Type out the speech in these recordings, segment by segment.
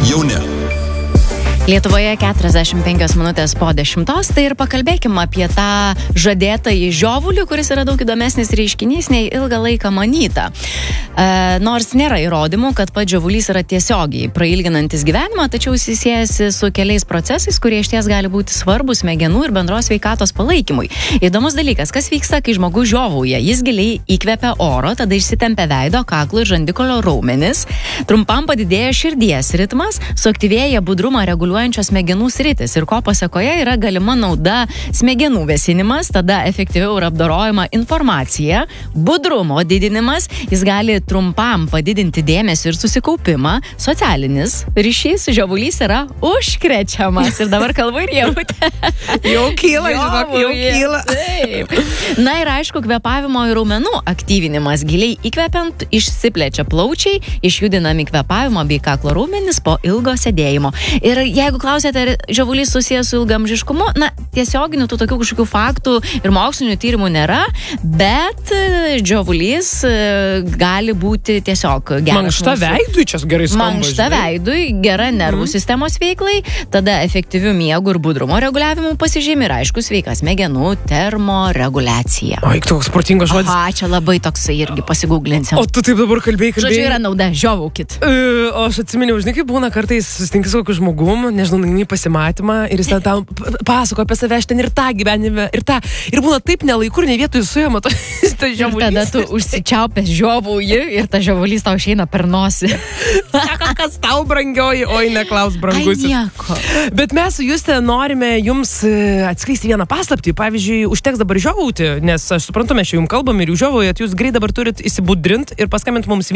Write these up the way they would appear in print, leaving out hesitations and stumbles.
jauni. Lietuvoje 45 minutės po 10, tai ir pakalbėkime apie tą žadėtąjį žiovulį, kuris yra daug įdomesnis reiškinys nei ilgą laiką manyta. Nors nėra įrodymų, kad pats žiovulys yra tiesiogiai prailginantis gyvenimą, tačiau jis siejasi su keliais procesais, kurie išties gali būti svarbus smegenų ir bendros sveikatos palaikymui. Įdomus dalykas, kas vyksta, kai žmogus žiovauja. Jis giliai įkvepia oro, tada išsitempia veido, kaklo ir žandikolio raumenis, trumpam padidėja širdies ritmas, suaktyvėja budrumą reguliuojančios smegenų sritis ir ko pasekoje yra galima nauda smegenų vėsinimas, tada efektyviau yra apdorojama informacija, budrumo didinimas, jis gali trumpam padidinti dėmesį ir susikaupimą, socialinis ryšys, žiovulys yra užkrečiamas. Ir dabar kalbu ir jautė. Jau kyla, žinok, jau kyla. Taip. Na ir aišku, kvėpavimo ir raumenų aktyvinimas. Giliai įkvepiant, išsiplečia plaučiai, išjudinami kvėpavimo bei kaklo raumenis po ilgo sėdėjimo. Ir jeigu klausėte, ar žiovulys susijęs su ilgamžiškumu, na, tiesioginių tų tokių kažkokių faktų ir mokslinių tyrimų nėra, bet žiovulys gali būti tiesiog geras. Mankšta veidui, čia gerai skamba. Mankšta veidui, gera nervų sistemos veiklai, tada efektyvių miegų ir budrumo reguliavimų pasižymi ir aišku sveika smegenų termoreguliacija. Oi, toks protingas žodis. Aha, čia labai toksai irgi pasigūglinsim. O tu taip dabar kalbėjai. Žodžiu, yra nauda, žiovaukit. O aš atsiminiau, žinai, kaip būna kartais susitinki su kokiu žmogum, nežinau, į pasimatymą ir jis tau pasako apie save, aš ten ir tą gyvenime, ir tą. Ir būna taip nelaikur, ne vietoj suėjama to žiovulys. Tada tu užsičiaupęs žiovauji ir ta žiovulys tau išeina per nosį. Sako, kas tau brangioji, oi, neklaus brangusis. Ai, nieko. Bet mes su Juste norime jums atskleisti vieną paslaptį. Pavyzdžiui, užteks dabar žiovauti, nes aš suprantu, mes čia jums kalbam ir jūs žiovaujat, jūs greit dabar turit įsibudrint ir paskambint mums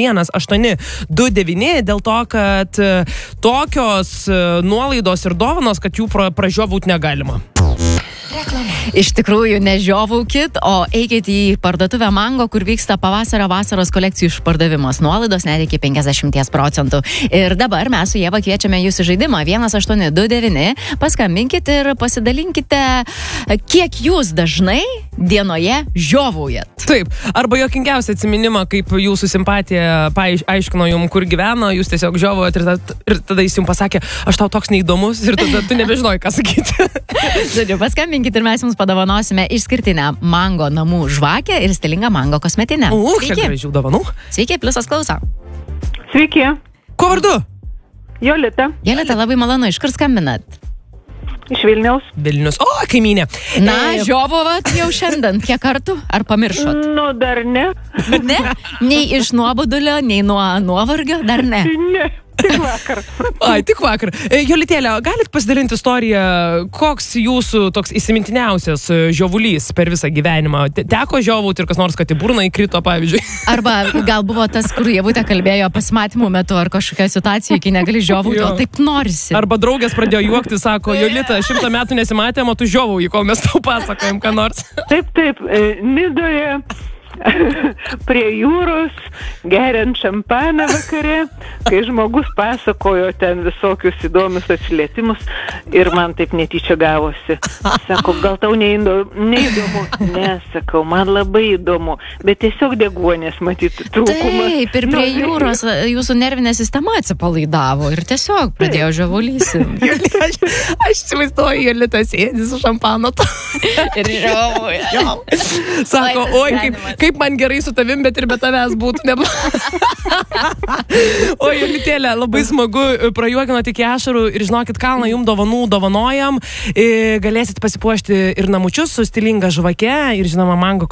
1829 dėl to, kad tokios nuolaidos ir dovanos, kad jų pražiovaut negalima. Iš tikrųjų, nežiovaukit, o eikit į parduotuvę Mango, kur vyksta pavasario vasaros kolekcijų išpardavimas. Nuolaidos net iki 50%. Ir dabar mes su Ieva kviečiame jūs į žaidimą 1829. Paskambinkit ir pasidalinkite, kiek jūs dažnai dienoje žiovaujat. Taip, arba juokingiausia atsiminimą, kaip jūsų simpatija aiškino jums, kur gyveno, jūs tiesiog žiovojat ir tada jis jums pasakė, aš tau toks neįdomus ir tada tu nebežinojai, ką sakyti. Žodžiu, paskambinkit ir mes jums padovanosime išskirtinę Mango namų žvakę ir stilingą Mango kosmetinę. Kiek gražių dovanų. Sveiki, Pliusas klauso. Sveiki. Ko vardu? Jolita. Jolita, labai malonu, iš kur skambinat? Iš Vilniaus. Vilnius. O, kaimynė. Na, žiovovat jau šiandien, kiek kartų? Ar pamiršot? Nu, dar ne. Ne? Nei iš nuobodulio, nei nuo nuovargio, dar ne. Ne. Tik vakar. Ai, tik vakar. Jolitėlė, galit pasidalinti istoriją, koks jūsų toks įsimintiniausias žiovulys per visą gyvenimą? Teko žiovauti ir kas nors, kad į burną įkrito, pavyzdžiui? Arba gal buvo tas, kur Ievutė kalbėjo pasimatymų metu, ar kažkokia situacija, kai negali žiovauti, o taip norisi. Arba draugės pradėjo juokti, sako, Jolita, 100 metų nesimatėm, o tu žiovauji, kol mes tau pasakojam, ką nors. Taip, Nidoje. Prie jūros, geriant šampaną vakare, kai žmogus pasakojo ten visokius įdomius atsilietimus ir man taip netyčia gavosi. Sako, gal tau neįdomu? Ne, sakau, man labai įdomu, bet tiesiog deguonės matyti trūkumas. Taip, ir prie jūros jūsų nervinė sistema atsipalaidavo ir tiesiog pradėjo žiovulys. Aš įsivaizduoju, Jolita sėdi su šampano ir žiovauja. Sako, oi, kaip man gerai su tavim, bet ir be tavęs būtų O, Jolitėlė, labai smagu, prajuokino tik ašarų ir žinokit, kalną jums dovanojam, galėsit pasipuošti ir namučius su stilinga žvake ir žinoma Mango